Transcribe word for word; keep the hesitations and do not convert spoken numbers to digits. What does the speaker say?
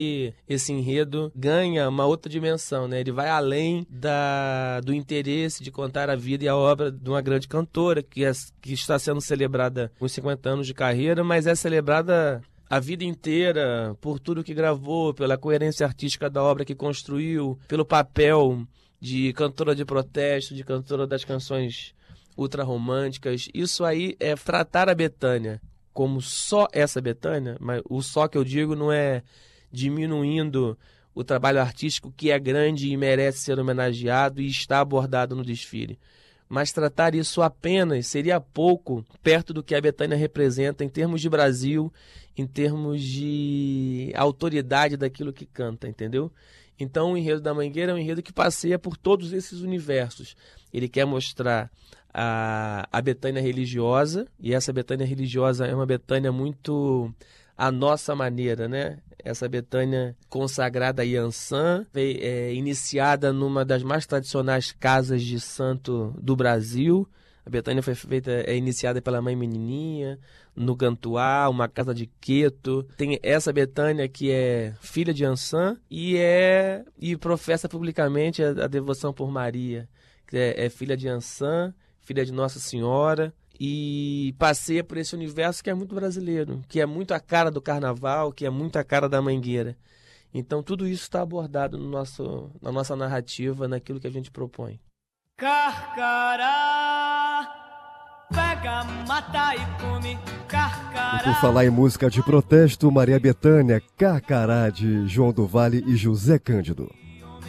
E esse enredo ganha uma outra dimensão, né? Ele vai além da, do interesse de contar a vida e a obra de uma grande cantora que, é, que está sendo celebrada com cinquenta anos de carreira, mas é celebrada a vida inteira por tudo que gravou, pela coerência artística da obra que construiu, pelo papel de cantora de protesto, de cantora das canções ultrarromânticas. Isso aí é tratar a Bethânia como só essa Bethânia, mas o só que eu digo não é diminuindo o trabalho artístico, que é grande e merece ser homenageado e está abordado no desfile. Mas tratar isso apenas seria pouco perto do que a Bethânia representa em termos de Brasil, em termos de autoridade daquilo que canta, entendeu? Então o enredo da Mangueira é um enredo que passeia por todos esses universos. Ele quer mostrar a, a Bethânia religiosa, e essa Bethânia religiosa é uma Bethânia muito à nossa maneira, né? Essa Bethânia consagrada a Iansã, é, iniciada numa das mais tradicionais casas de santo do Brasil. A Bethânia foi feita, é iniciada pela Mãe Menininha, no Gantuá, uma casa de Queto. Tem essa Bethânia que é filha de Iansã e, é, e professa publicamente a, a devoção por Maria, que é, é filha de Iansã, filha de Nossa Senhora. E passeia por esse universo que é muito brasileiro, que é muito a cara do carnaval, que é muito a cara da Mangueira. Então tudo isso está abordado no nosso, na nossa narrativa, naquilo que a gente propõe. Carcará, pega, mata e come, carcará. E por falar em música de protesto, Maria Bethânia, Carcará, de João do Vale e José Cândido.